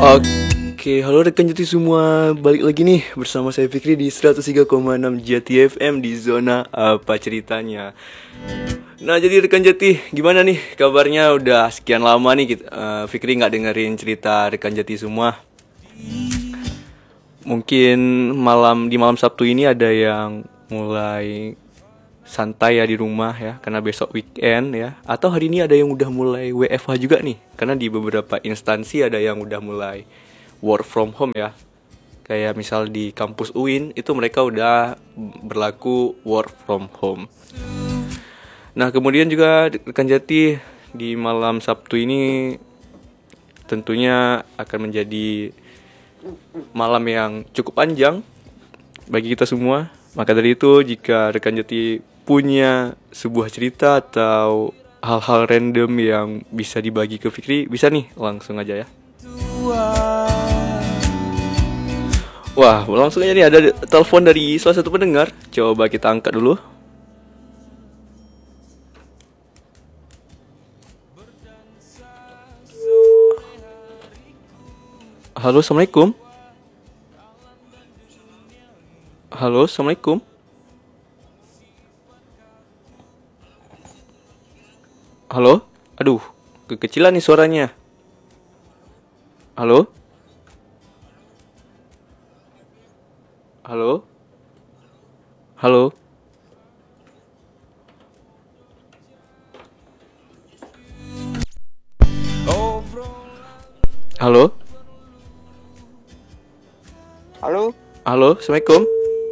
Oke, halo rekan Jati semua. Balik lagi nih bersama saya Fikri di 103,6 Jati FM di zona apa ceritanya. Nah, jadi rekan Jati, gimana nih kabarnya? Udah sekian lama nih Fikri nggak dengerin cerita rekan Jati semua. Mungkin di malam Sabtu ini ada yang mulai santai ya di rumah ya, karena besok weekend ya. Atau hari ini ada yang udah mulai WFH juga nih, karena di beberapa instansi ada yang udah mulai work from home ya. Kayak misal di kampus UIN itu mereka udah berlaku work from home. Nah, kemudian juga rekan Jati, di malam Sabtu ini tentunya akan menjadi malam yang cukup panjang bagi kita semua. Maka dari itu, jika rekan Jati punya sebuah cerita atau hal-hal random yang bisa dibagi ke Fikri, bisa nih langsung aja ya. Wah, langsung aja nih, ada telepon dari salah satu pendengar. Coba kita angkat dulu. Halo, assalamualaikum. Halo, assalamualaikum. Halo, aduh, kekecilan nih suaranya. Halo, halo, halo, halo, Halo. halo, assalamualaikum.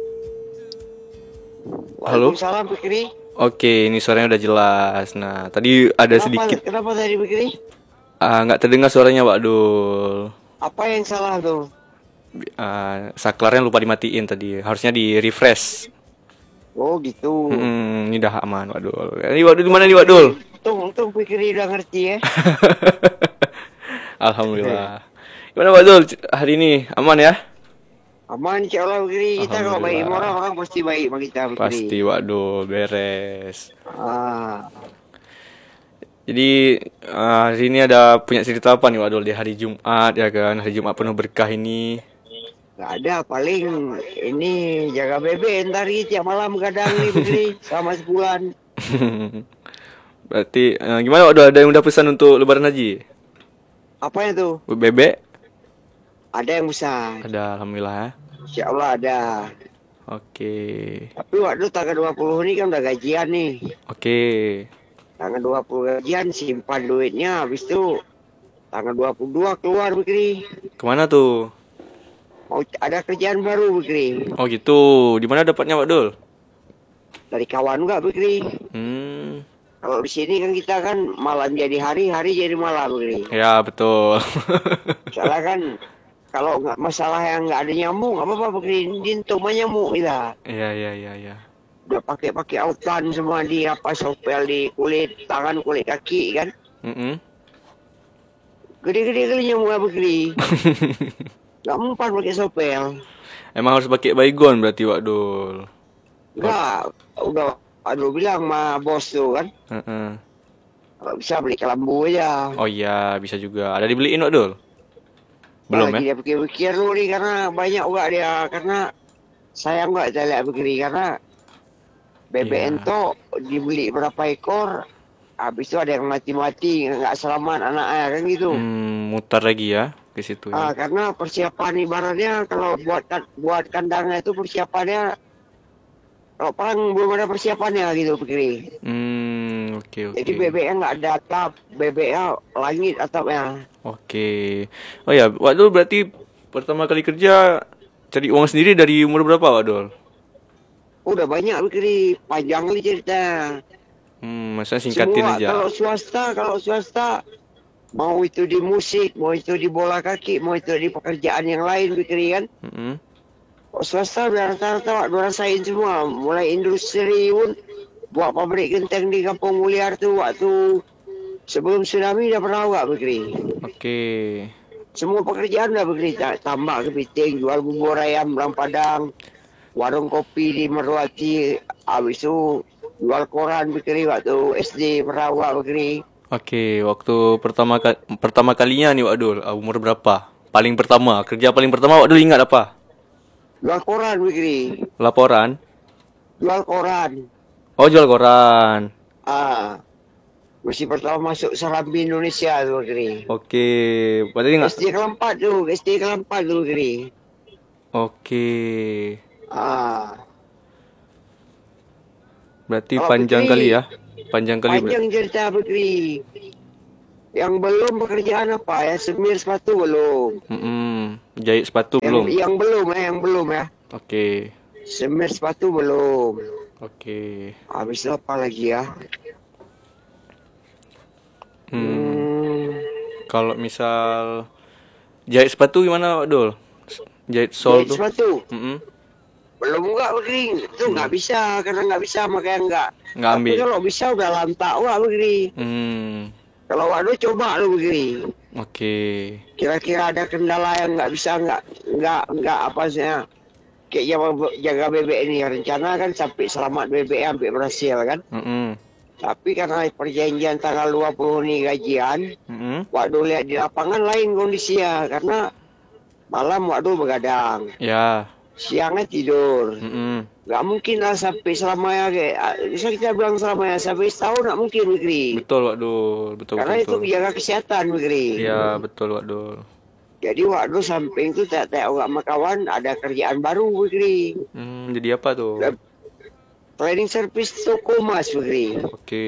Halo. Waalaikumsalam Fikri. Oke, ini suaranya udah jelas. Nah, tadi ada sedikit Kenapa tadi Fikri? nggak terdengar suaranya, Pak Dul. Apa yang salah tuh? Saklarnya lupa dimatiin tadi. Harusnya di refresh. Oh gitu. Ini udah aman, Pak Dul. Ini Pak Dul di mana nih, Pak Dul? Untung Fikri udah ngerti ya. Alhamdulillah. Gimana, Pak Dul? Hari ini aman ya? Aman insyaallah Fikri. Kita kalau baik orang pasti baik bagi kita Fikri. Pasti, Pak Dul, beres. Ah. Jadi hari ini ada punya cerita apa nih, Pak Dul, di hari Jumat ya kan? Hari Jumat penuh berkah ini. Gak ada, paling ini jaga bebek ntar tiap malam kadang nih Fikri sama sebulan. Berarti gimana, Pak Dul? Ada yang udah pesan untuk Lebaran Haji? Apa itu? Bebek? Ada yang besar. Ada, alhamdulillah ya. Insyaallah ada. Oke. Tapi waktu tanggal 20 ini kan udah gajian nih. Oke. Tanggal 20 gajian simpan duitnya, habis itu tanggal 22 keluar Fikri. Kemana tuh? Mau ada kerjaan baru Fikri. Oh gitu. Di mana dapatnya, Pak Dul? Dari kawan enggak Fikri. Kalau di sini kan kita kan malam jadi hari, hari jadi malam Fikri. Ya betul. Soalnya kan kalau nggak masalah yang nggak ada nyamuk, apa Fikri, dintung nyamuk kita. Iya. Udah pakai autan semua di sopel di kulit tangan, kulit kaki kan. Gede-gede kali nyamuk Fikri. Gak mempan pakai sopel. Emang harus pakai baygon berarti, Pak Dul? Enggak, udah aduh bilang sama bos tuh kan. Kalau bisa beli kelambu aja. Oh iya, bisa juga. Ada dibeliin, Pak Dul? Belum ya? Dia pikir-pikir dulu nih, karena banyak enggak dia, karena sayang enggak saya lihat begini, karena BBN tuh dibeli berapa ekor, habis itu ada yang mati-mati, nggak selamat anaknya kan gitu. Mutar lagi ya ke situ. Ya. Karena persiapan ibaratnya kalau buat kandangnya itu persiapannya, kalau perang belum ada persiapannya gitu Fikri. Oke. Jadi bebeknya nggak ada atap, bebeknya langit atapnya. Oke. Oh ya, Pak Dul berarti pertama kali kerja cari uang sendiri dari umur berapa, Pak Dul? Udah banyak Fikri, panjang kali cerita. Masa singkatin semua, aja. Kalau swasta mau itu di musik, mau itu di bola kaki, mau itu di pekerjaan yang lain Fikri kan. Swasta udah rata-rata rasain semua, mulai industri pun buat pabrik genteng di Kampung Mulyar tuh waktu sebelum tsunami udah pernah buat Fikri. Oke. Semua pekerjaan udah Fikri, tambak kepiting, jual bubur ayam Belang Padang, warung kopi di Merwati, habis itu jual koran Fikri waktu SD pernah buat Fikri. Oke, waktu pertama kalinya nih, Pak Dul, umur berapa Paling pertama, kerja paling pertama Wak Dul ingat apa? Jual koran begini. Laporan. Jual koran. Oh, jual koran. Masih pertama masuk Serambi Indonesia tu begini. Oke, berarti nggak? SD kelas 4 tu begini. Oke. Berarti Kalau panjang begini, kali ya? Panjang kali. Panjang cerita begini. Yang belum pekerjaan apa ya? Semir sepatu belum. Jahit sepatu belum? Yang belum ya. Oke. Semir sepatu belum. Oke. Habis itu apa lagi ya? Kalau misal jahit sepatu gimana, Dul? Jahit sol tuh? Jahit sepatu? Belum enggak begini. Itu nggak bisa. Karena nggak bisa makanya nggak ambil. Tapi kalau bisa udah lantak wah begini. Kalau waduh coba lu begini. Oke. Kira-kira ada kendala yang nggak bisa nggak apa sih ya? Kayak jaga bebek ini rencana kan sampai selamat bebek sampai berhasil kan. Tapi karena perjanjian tanggal 20 nih gajian, waduh lihat di lapangan lain kondisinya karena malam waduh begadang. Ya. Siangnya tidur. Gak mungkin lah sampai selamanya bisa kita bilang selamanya sampai setahun gak mungkin Begri. Betul Wak Dul, Karena itu jaga kesehatan Begri. Iya betul Wak Dul. Jadi Wak Dul samping itu tak gak makawan ada kerjaan baru Begri. Jadi apa tuh? Cleaning service toko emas Begri. Oke.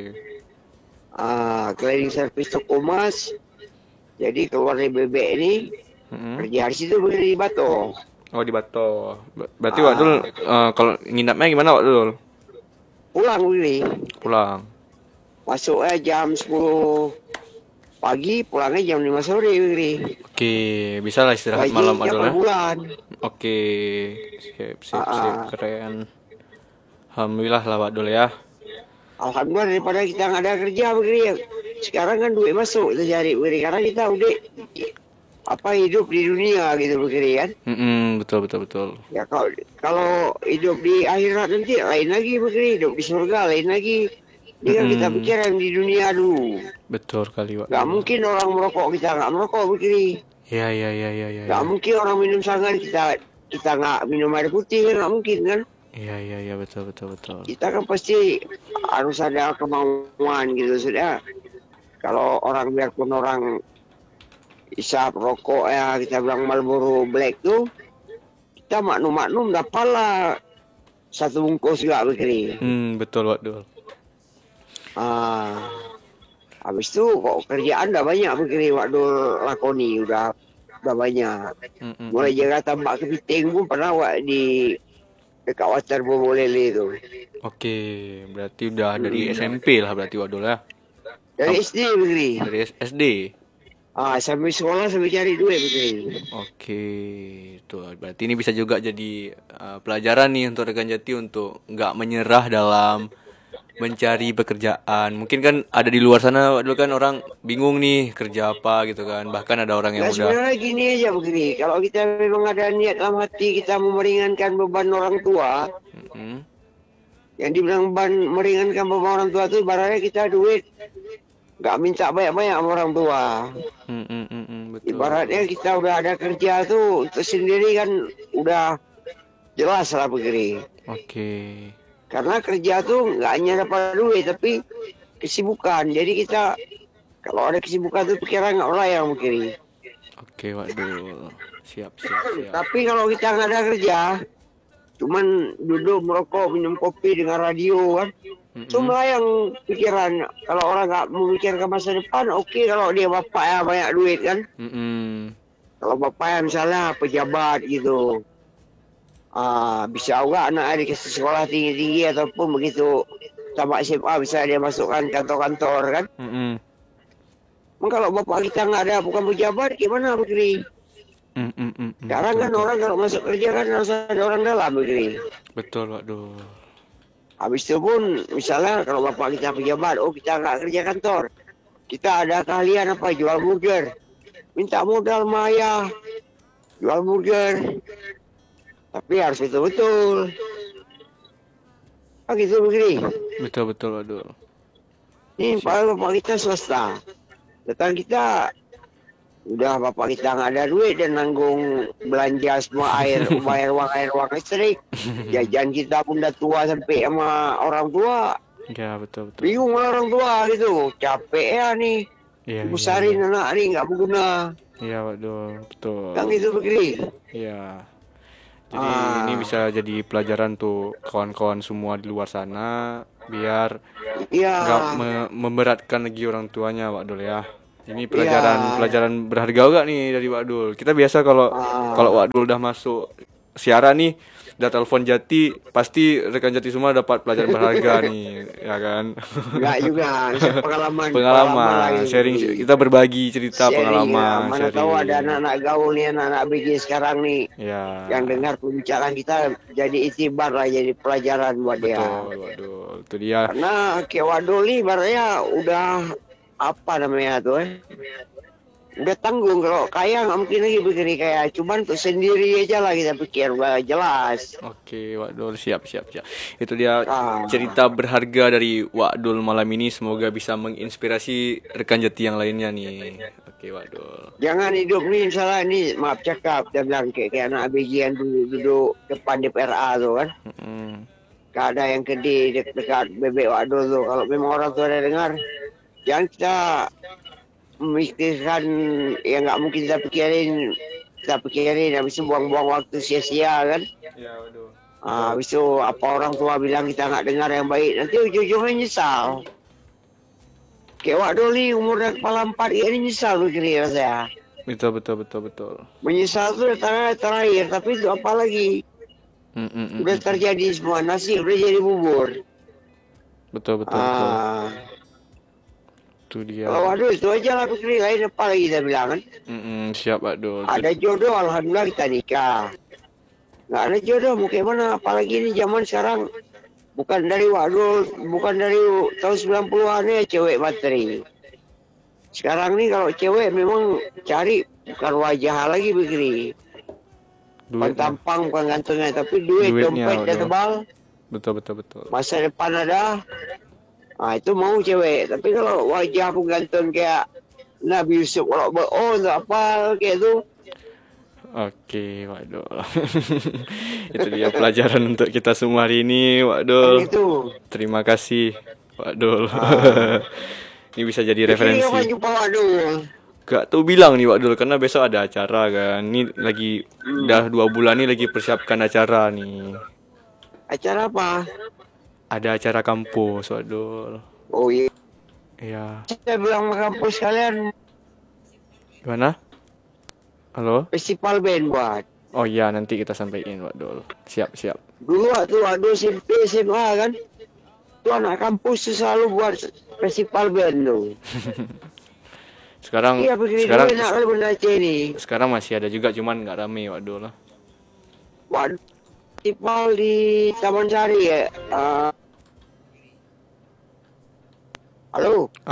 Cleaning service toko emas. Jadi keluar dari bebek ini kerja di situ Begri di Bato. Oh di Bato. Berarti Wak Dul kalau nginapnya gimana Wak Dul? Pulang Begri. Pulang. Masuknya jam 10 pagi, pulangnya jam 5 sore Begri. Oke, bisa lah istirahat malam Wak Dul ya. Bulan. Oke, sip, keren. Alhamdulillah lah Wak Dul ya. Alhamdulillah daripada kita nggak ada kerja Begri. Sekarang kan duit masuk kita cari Begri. Karena kita udah hidup di dunia gitu Begri kan. Betul. Ya kalau hidup di akhirat nanti lain lagi Begri. Hidup di surga lain lagi. Ini kan kita pikir yang di dunia dulu. Betul kali Wak. Gak mungkin orang merokok kita nggak merokok Begri. Iya. Gak mungkin orang minum sangan kita nggak minum air putih kan nggak mungkin kan. Iya betul. Kita kan pasti harus ada kemauan gitu sudah. Kalau orang biarpun orang isap rokok ya kita bilang Marlboro Black tuh kita maklum dapatlah satu bungkus juga Begri. Betul Wak Dul. Habis itu kok kerjaan udah banyak Begri Wak Dul lakoni udah banyak. Mulai jaga tambak kepiting pun pernah di dekat Water Bobolele itu. Oke, berarti udah dari SMP lah berarti Wak Dul ya. Dari SD Begri. Dari SD. Sampai sekolah sampai cari duit Begri. Oke, tuh berarti ini bisa juga jadi pelajaran nih untuk rekan Jati untuk nggak menyerah dalam mencari pekerjaan. Mungkin kan ada di luar sana Wak Dul kan orang bingung nih kerja apa gitu kan. Bahkan ada orang yang udah. Sebenarnya gini aja Begri. Kalau kita memang ada niat dalam hati kita mau meringankan beban orang tua. Yang dibilang meringankan beban orang tua itu ibaratnya kita duit nggak minta banyak-banyak sama orang tua. Betul. Ibaratnya kita udah ada kerja tuh itu sendiri kan udah jelas lah Begri. Oke. Karena kerja tuh nggak hanya dapat duit tapi kesibukan. Jadi kita kalau ada kesibukan tuh pikiran nggak melayang Begri. Oke Wak Dul. Siap. Tapi kalau kita nggak ada kerja, cuman duduk merokok minum kopi dengan radio kan. Itu melayang pikiran. Kalau orang nggak memikirkan masa depan, oke. Kalau dia bapaknya banyak duit kan. Kalau bapaknya misalnya pejabat gitu, bisa juga anak dikasih sekolah tinggi-tinggi ataupun begitu tamat SMA bisa dia masukkan kantor-kantor kan. Kalau bapak kita nggak ada bukan pejabat, gimana Begri? Sekarang kan orang kalau masuk kerja kan harus ada orang dalam Begri. Betul Wak Dul. Habis itu pun misalnya kalau bapak kita pejabat, kita nggak kerja kantor, kita ada keahlian apa jual burger, minta modal maya jual burger, tapi harus betul-betul. Gitu Begri. Betul Wak Dul. Ini bapak kita swasta, datang kita Udah bapak kita nggak ada duit dan nanggung belanja semua air, bayar uang listrik. Jajan kita pun udah tua sampai sama orang tua. Ya betul betul. Bingung orang tua gitu. Capek ya nih. Iya iya. Besarin Iya. anak nih nggak berguna. Iya betul betul. Kan gitu begini. Iya. Jadi ini bisa jadi pelajaran tuh kawan-kawan semua di luar sana biar Iya. nggak memberatkan lagi orang tuanya Pak Dul ya. Ini Iya. pelajaran berharga juga nih dari Pak Dul. Kita biasa kalau Pak Dul udah masuk siaran nih, udah telepon Jati, pasti rekan Jati semua dapat pelajaran berharga nih, ya kan? Enggak juga, pengalaman Pengalaman, lagi. sharing kita berbagi cerita Sharing, ya. pengalaman, Mana tahu ada sharing. anak-anak gaul nih, anak-anak BG sekarang nih Ya, yang dengar pembicaraan kita jadi itibar lah, jadi pelajaran buat dia. betul, waduh, itu dia. Karena kayak Wadul nih ibaratnya udah apa namanya tuh udah tanggung. Kalau kaya nggak mungkin lagi begini kayak, cuman untuk sendiri aja lah kita pikir jelas. Oke, Wak Dul, siap. Itu dia Ah. cerita berharga dari Wak Dul malam ini. Semoga bisa menginspirasi rekan Jati yang lainnya nih. Oke, Wak Dul. Jangan hidup nih salah nih, maaf cakap, dia bilang kayak anak ABG yang duduk depan DPRA tuh kan. Mm-mm. Gak ada yang gede dekat bebek Wadul tuh. Kalau memang orang tua ada dengar, jangan kita memikirkan yang nggak mungkin kita pikirin habis itu buang-buang waktu sia-sia kan. Ya, waduh. Habis itu apa orang tua bilang kita nggak dengar yang baik, nanti ujung-ujungnya nyesal. Kayak Wadul nih umurnya kepala 4 ini nyesal tuh kira saya. Betul. Menyesal tuh terakhir, tapi itu apa lagi? Udah terjadi semua, nasi udah jadi bubur. Betul. Itu dia. Kalau waduh itu aja lah pikir, lain apa lagi kita bilang kan. Siap, Wak Dul. Ada jodoh, alhamdulillah kita nikah. Nggak ada jodoh, mau kayak mana? Apalagi ini zaman sekarang bukan dari Wadul, bukan dari tahun 90-an ya cewek materi. Sekarang nih kalau cewek memang cari bukan wajah lagi begini. Bukan tampang, bukan gantengnya, tapi duit, Duitnya, dompet dan tebal. Betul. Masa depan ada. Nah itu mau cewek. Tapi kalau wajah pun ganteng kayak Nabi Yusuf, kalau nggak apa kayak itu. Oke, Wak Dul. Itu dia pelajaran untuk kita semua hari ini, Wak Dul. Itu. Terima kasih, Wak Dul. Ini bisa jadi Ini referensi. apa jumpa Wadul? Gak tahu bilang nih Wak Dul, karena besok ada acara kan. Ini lagi udah 2 bulan nih lagi persiapkan acara nih. Acara apa? Ada acara kampus, Wak Dul. Oh iya. Iya. Saya bilang ke kampus kalian Gimana? Halo? festival band buat. Oh iya, nanti kita sampaikan, Wak Dul. Siap. Dulu waktu SMP, SMA kan. Itu anak kampus tuh selalu buat festival band tuh. Sekarang Iya begini sekarang dulu enak kalau benda ini. sekarang masih ada juga, cuman nggak rame, Wak Dul. Buat festival di Taman Sari ya. Halo.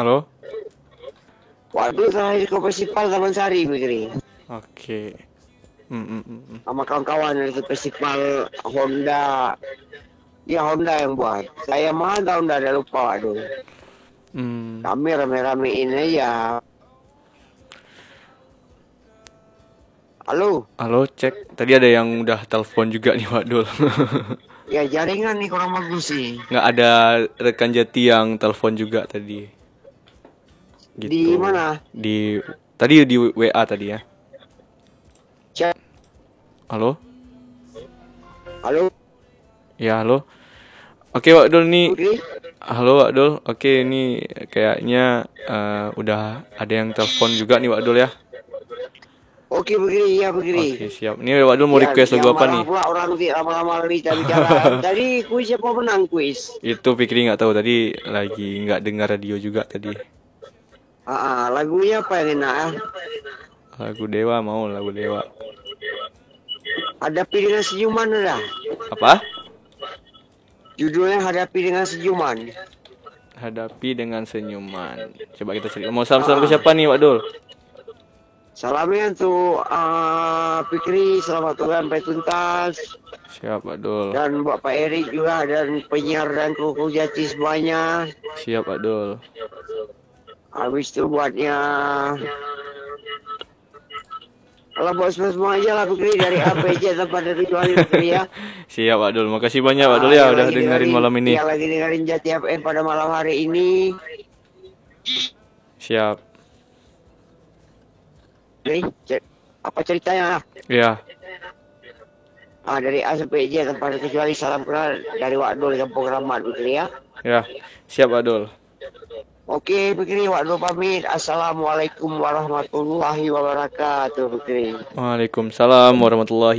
Waduh terakhir ke festival Taman Sari begini. Oke. Sama kawan-kawan itu festival Honda. Ya Honda yang buat. Saya mah tahun udah ada lupa waduh. Kami rame-ramein aja. Halo, cek. Tadi ada yang udah telepon juga nih, Wak Dul. Ya jaringan nih kurang bagus sih. Nggak ada rekan Jati yang telepon juga tadi. Gitu. Di mana? Tadi di WA tadi ya. Cek. Halo? Ya, halo. Oke, Wak Dul nih. Okay. Halo, Wak Dul. Oke, ini kayaknya udah ada yang telepon juga nih, Wak Dul ya. Oke begini. Oke, siap. Ini Wak Dul mau request lagu apa nih? Pula orang lama-lama bicara. Tadi kuis siapa menang kuis? Itu Fikri nggak tahu, tadi lagi nggak dengar radio juga tadi. Lagunya apa yang enak? Lagu Dewa mau, lagu Dewa. Hadapi dengan senyuman ada. Apa? Judulnya Hadapi dengan senyuman. Hadapi dengan senyuman. Coba kita cari. Mau salam-salam ke siapa nih, Wak Dul? Salamnya untuk Fikri, selamat ulang sampai tuntas. Siap, Wak Dul. Dan buat Pak Erik juga, dan penyiar dan kru Jati semuanya. Siap, Wak Dul. Habis itu buatnya Kalau buat semua aja lah Fikri dari APJ tanpa ada kecuali Fikri ya. Siap Pak Dul, makasih banyak Pak Dul ya udah dengerin malam ini. Yang lagi dengerin Jati FM pada malam hari ini. Siap. Nih, apa ceritanya? Ya. Dari A sampai J tanpa ada kecuali salam kenal dari Wadul Kampung Ramat Fikri ya. Ya, siap Pak Dul. Oke Fikri, Wadul pamit. Assalamualaikum warahmatullahi wabarakatuh Fikri. Waalaikumsalam warahmatullahi